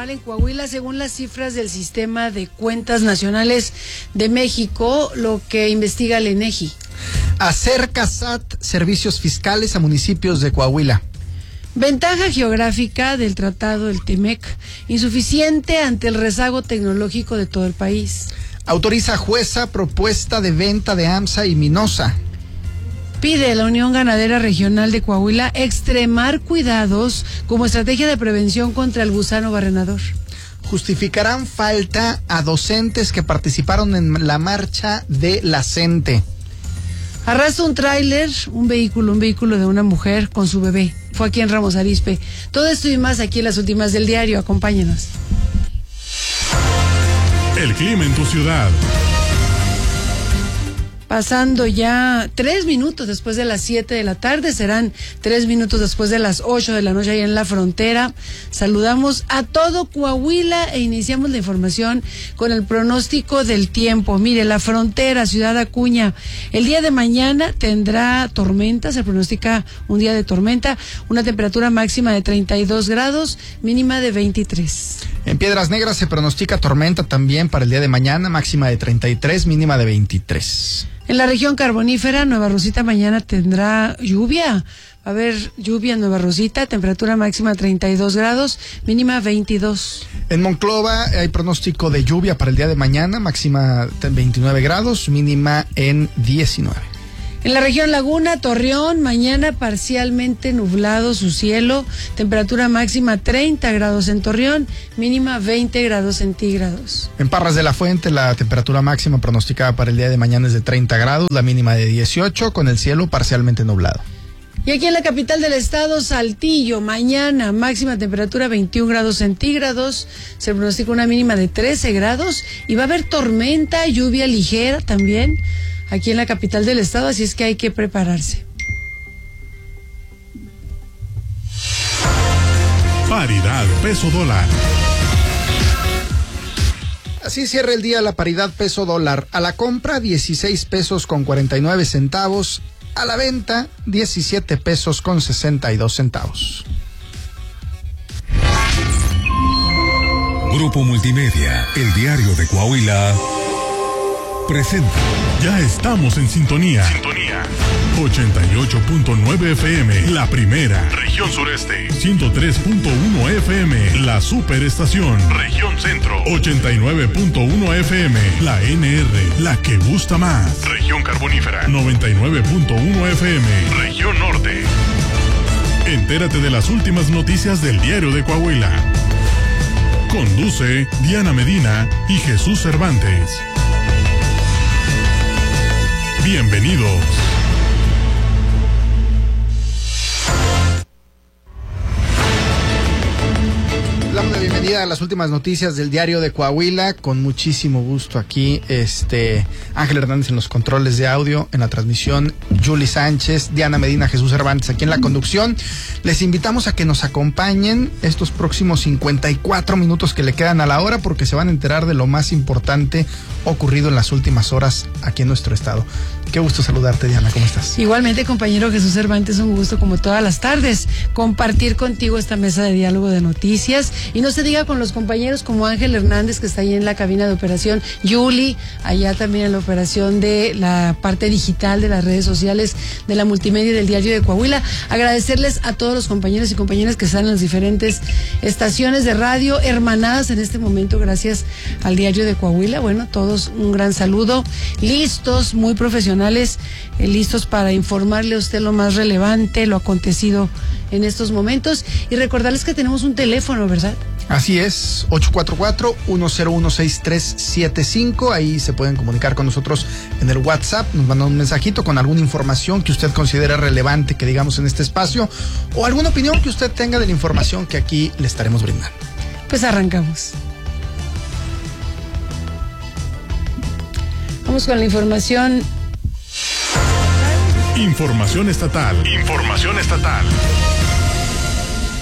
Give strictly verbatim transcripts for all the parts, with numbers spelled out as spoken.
anormal en Coahuila, según las cifras del Sistema de Cuentas Nacionales de México, lo que investiga el INEGI. Acerca S A T servicios fiscales a municipios de Coahuila. Ventaja geográfica del Tratado del T-MEC, insuficiente ante el rezago tecnológico de todo el país. Autoriza jueza propuesta de venta de AMSA y Minosa. Pide la Unión Ganadera Regional de Coahuila extremar cuidados como estrategia de prevención contra el gusano barrenador. Justificarán falta a docentes que participaron en la marcha de la CENTE. Arrastra un tráiler, un vehículo, un vehículo de una mujer con su bebé. Fue aquí en Ramos Arizpe. Todo esto y más aquí en las últimas del diario. Acompáñenos. El clima en tu ciudad. Pasando ya tres minutos después de las siete de la tarde, serán tres minutos después de las ocho de la noche ahí en la frontera. Saludamos a todo Coahuila e iniciamos la información con el pronóstico del tiempo. Mire, la frontera, Ciudad Acuña, el día de mañana tendrá tormenta, se pronostica un día de tormenta, una temperatura máxima de treinta y dos grados, mínima de veintitrés. En Piedras Negras se pronostica tormenta también para el día de mañana, máxima de treinta y tres, mínima de veintitrés. En la región carbonífera, Nueva Rosita mañana tendrá lluvia. Va a haber lluvia en Nueva Rosita, temperatura máxima treinta y dos grados, mínima veintidós. En Monclova hay pronóstico de lluvia para el día de mañana, máxima veintinueve grados, mínima en diecinueve. En la región Laguna, Torreón, mañana parcialmente nublado su cielo, temperatura máxima treinta grados en Torreón, mínima veinte grados centígrados. En Parras de la Fuente, la temperatura máxima pronosticada para el día de mañana es de treinta grados, la mínima de dieciocho, con el cielo parcialmente nublado. Y aquí en la capital del estado, Saltillo, mañana máxima temperatura veintiún grados centígrados, se pronostica una mínima de trece grados y va a haber tormenta, lluvia ligera también aquí en la capital del estado, así es que hay que prepararse. Paridad peso dólar. Así cierra el día la paridad peso dólar. A la compra dieciséis pesos con cuarenta y nueve centavos, a la venta diecisiete pesos con sesenta y dos centavos. Grupo Multimedia, el diario de Coahuila, presenta. Ya estamos en sintonía. Sintonía. ochenta y ocho punto nueve F M, la primera. Región Sureste. ciento tres punto uno F M, la superestación. Región Centro. ochenta y nueve punto uno F M, la N R, la que gusta más. Región Carbonífera. noventa y nueve punto uno F M, Región Norte. Entérate de las últimas noticias del diario de Coahuila. Conduce Diana Medina y Jesús Cervantes. Bienvenidos. Damos la bienvenida a las últimas noticias del diario de Coahuila, con muchísimo gusto aquí, este Ángel Hernández en los controles de audio, en la transmisión, Yuli Sánchez, Diana Medina, Jesús Cervantes aquí en la conducción. Les invitamos a que nos acompañen estos próximos cincuenta y cuatro minutos que le quedan a la hora, porque se van a enterar de lo más importante ocurrido en las últimas horas aquí en nuestro estado. Qué gusto saludarte, Diana, ¿cómo estás? Igualmente, compañero Jesús Cervantes, un gusto como todas las tardes compartir contigo esta mesa de diálogo de noticias, y no se diga con los compañeros como Ángel Hernández, que está ahí en la cabina de operación, Yuli, allá también en la operación de la parte digital de las redes sociales de la multimedia del diario de Coahuila. Agradecerles a todos los compañeros y compañeras que están en las diferentes estaciones de radio hermanadas en este momento, gracias al diario de Coahuila. Bueno, todos un gran saludo, listos, muy profesionales, eh, listos para informarle a usted lo más relevante, lo acontecido en estos momentos, y recordarles que tenemos un teléfono, ¿verdad? Así es, ocho cuatro cuatro, uno cero uno, seis tres siete cinco, ahí se pueden comunicar con nosotros en el WhatsApp, nos mandan un mensajito con alguna información que usted considere relevante que digamos en este espacio, o alguna opinión que usted tenga de la información que aquí le estaremos brindando. Pues arrancamos. Vamos con la información. Información estatal. Información estatal.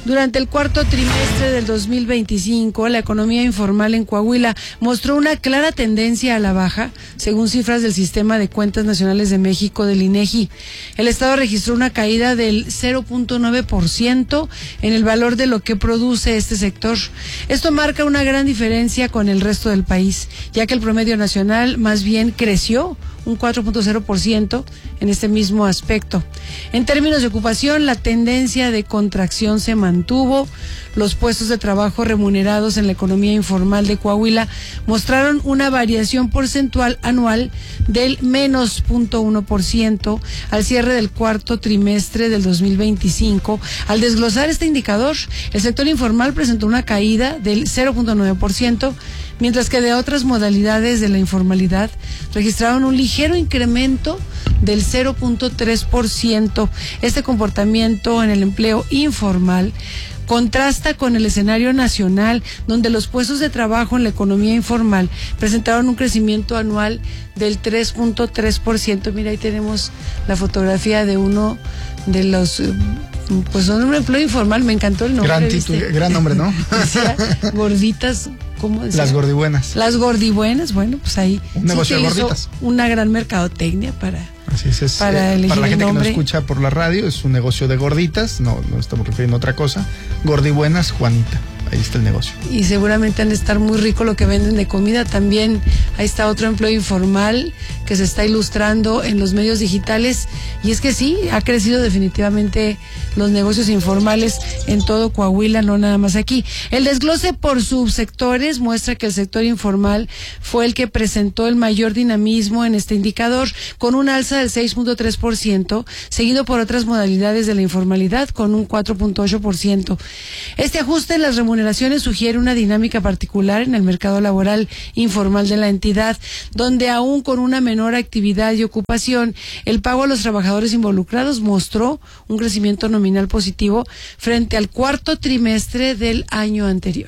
Durante el cuarto trimestre del dos mil veinticinco, la economía informal en Coahuila mostró una clara tendencia a la baja, según cifras del Sistema de Cuentas Nacionales de México del INEGI. El estado registró una caída del cero punto nueve por ciento en el valor de lo que produce este sector. Esto marca una gran diferencia con el resto del país, ya que el promedio nacional más bien creció un cuatro punto cero por ciento en este mismo aspecto. En términos de ocupación, la tendencia de contracción se mantuvo. Los puestos de trabajo remunerados en la economía informal de Coahuila mostraron una variación porcentual anual del menos cero punto uno por ciento al cierre del cuarto trimestre del dos mil veinticinco. Al desglosar este indicador, el sector informal presentó una caída del cero punto nueve por ciento, mientras que de otras modalidades de la informalidad registraron un ligero incremento del cero punto tres por ciento. Este comportamiento en el empleo informal contrasta con el escenario nacional, donde los puestos de trabajo en la economía informal presentaron un crecimiento anual del tres punto tres por ciento. Mira, ahí tenemos la fotografía de uno de los, pues son un empleo informal, me encantó el nombre. Gran título, gran nombre, ¿no? Decía, gorditas, ¿cómo decía? Las gordibuenas. Las gordibuenas, bueno, pues ahí un sí negocio que de hizo gorditas. Una gran mercadotecnia para... Así es, es para, eh, para la gente que nombre. nos escucha por la radio, es un negocio de gorditas, no, no estamos refiriendo a otra cosa. Gordibuenas, Juanita, ahí está el negocio. Y seguramente han de estar muy rico lo que venden de comida. También ahí está otro empleo informal que se está ilustrando en los medios digitales. Y es que sí, ha crecido definitivamente los negocios informales en todo Coahuila, no nada más aquí. El desglose por subsectores muestra que el sector informal fue el que presentó el mayor dinamismo en este indicador, con un alza del seis punto tres por ciento, seguido por otras modalidades de la informalidad con un cuatro punto ocho por ciento. Este ajuste en las remuneraciones sugiere una dinámica particular en el mercado laboral informal de la entidad, donde aún con una menor actividad y ocupación, el pago a los trabajadores involucrados mostró un crecimiento nominal positivo frente al cuarto trimestre del año anterior.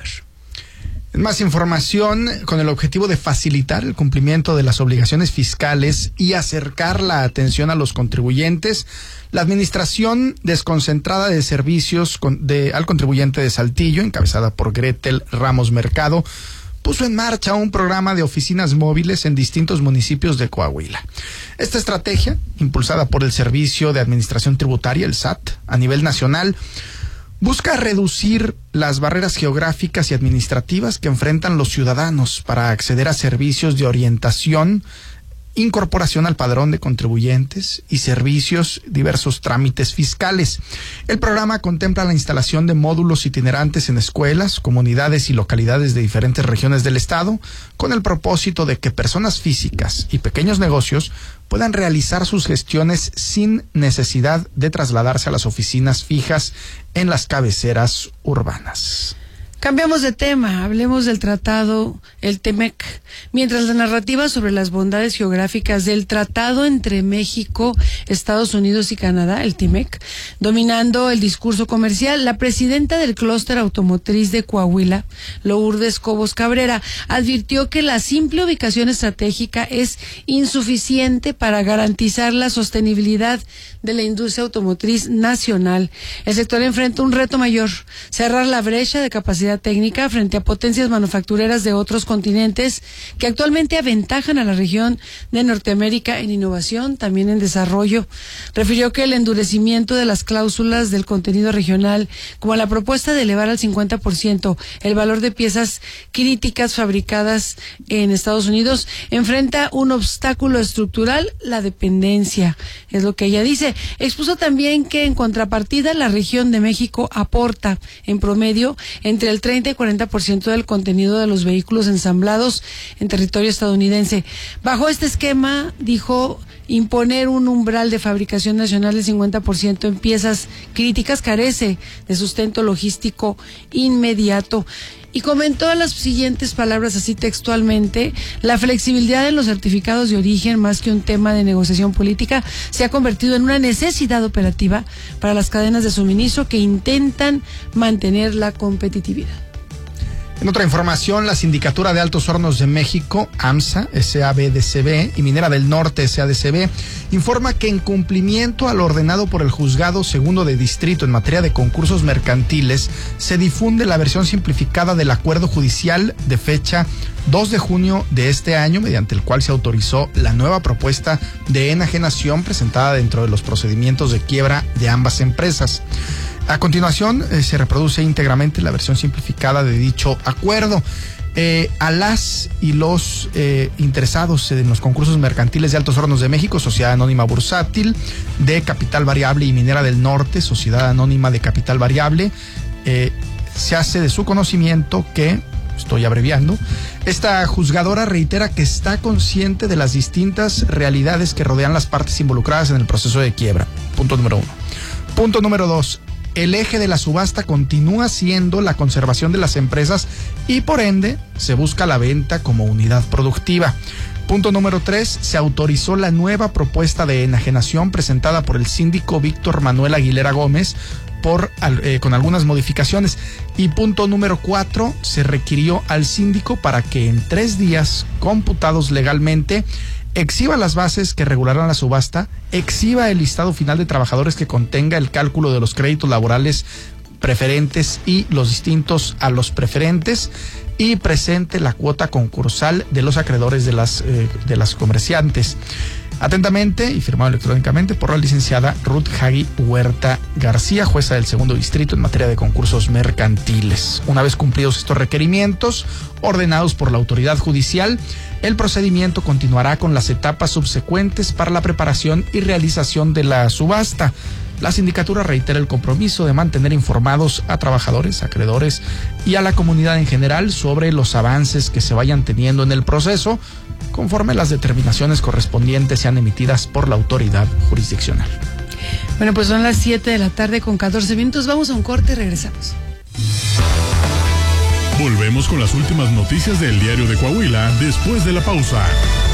Más información, con el objetivo de facilitar el cumplimiento de las obligaciones fiscales y acercar la atención a los contribuyentes, la Administración Desconcentrada de Servicios de, al Contribuyente de Saltillo, encabezada por Gretel Ramos Mercado, puso en marcha un programa de oficinas móviles en distintos municipios de Coahuila. Esta estrategia, impulsada por el Servicio de Administración Tributaria, el S A T, a nivel nacional, busca reducir las barreras geográficas y administrativas que enfrentan los ciudadanos para acceder a servicios de orientación, incorporación al padrón de contribuyentes y servicios, diversos trámites fiscales. El programa contempla la instalación de módulos itinerantes en escuelas, comunidades y localidades de diferentes regiones del estado, con el propósito de que personas físicas y pequeños negocios puedan realizar sus gestiones sin necesidad de trasladarse a las oficinas fijas en las cabeceras urbanas. Cambiamos de tema, hablemos del tratado, el TEMEC. Mientras la narrativa sobre las bondades geográficas del tratado entre México, Estados Unidos y Canadá, el TEMEC, dominando el discurso comercial, la presidenta del clúster automotriz de Coahuila, Lourdes Cobos Cabrera, advirtió que la simple ubicación estratégica es insuficiente para garantizar la sostenibilidad de la industria automotriz nacional. El sector enfrenta un reto mayor, cerrar la brecha de capacidad técnica frente a potencias manufactureras de otros continentes que actualmente aventajan a la región de Norteamérica en innovación, también en desarrollo. Refirió que el endurecimiento de las cláusulas del contenido regional, como la propuesta de elevar al cincuenta por ciento el valor de piezas críticas fabricadas en Estados Unidos, enfrenta un obstáculo estructural, la dependencia, es lo que ella dice. Expuso también que en contrapartida la región de México aporta en promedio entre el treinta y cuarenta por ciento del contenido de los vehículos ensamblados en territorio estadounidense. Bajo este esquema, dijo, imponer un umbral de fabricación nacional del cincuenta por ciento en piezas críticas carece de sustento logístico inmediato. Y comentó las siguientes palabras así textualmente: la flexibilidad en los certificados de origen, más que un tema de negociación política, se ha convertido en una necesidad operativa para las cadenas de suministro que intentan mantener la competitividad. En otra información, la Sindicatura de Altos Hornos de México, AMSA, S A B D C B, y Minera del Norte, S A D C B, informa que en cumplimiento a lo ordenado por el Juzgado Segundo de Distrito en materia de concursos mercantiles, se difunde la versión simplificada del acuerdo judicial de fecha dos de junio de este año, mediante el cual se autorizó la nueva propuesta de enajenación presentada dentro de los procedimientos de quiebra de ambas empresas. A continuación, eh, se reproduce íntegramente la versión simplificada de dicho acuerdo. Eh, a las y los eh, interesados en los concursos mercantiles de Altos Hornos de México, Sociedad Anónima Bursátil de Capital Variable, y Minera del Norte, Sociedad Anónima de Capital Variable, eh, se hace de su conocimiento que, estoy abreviando, esta juzgadora reitera que está consciente de las distintas realidades que rodean las partes involucradas en el proceso de quiebra. Punto número uno. Punto número dos. El eje de la subasta continúa siendo la conservación de las empresas y por ende se busca la venta como unidad productiva. Punto número tres. Se autorizó la nueva propuesta de enajenación presentada por el síndico Víctor Manuel Aguilera Gómez por, eh, con algunas modificaciones. Y punto número cuatro. Se requirió al síndico para que en tres días computados legalmente exhiba las bases que regularán la subasta, exhiba el listado final de trabajadores que contenga el cálculo de los créditos laborales preferentes y los distintos a los preferentes, y presente la cuota concursal de los acreedores de las, eh, de las comerciantes. Atentamente y firmado electrónicamente por la licenciada Ruth Hagi Huerta García, jueza del Segundo Distrito en materia de concursos mercantiles. Una vez cumplidos estos requerimientos, ordenados por la autoridad judicial, el procedimiento continuará con las etapas subsecuentes para la preparación y realización de la subasta. La sindicatura reitera el compromiso de mantener informados a trabajadores, acreedores y a la comunidad en general sobre los avances que se vayan teniendo en el proceso, conforme las determinaciones correspondientes sean emitidas por la autoridad jurisdiccional. Bueno, pues son las siete de la tarde con catorce minutos. Vamos a un corte y regresamos. Volvemos con las últimas noticias del Diario de Coahuila después de la pausa.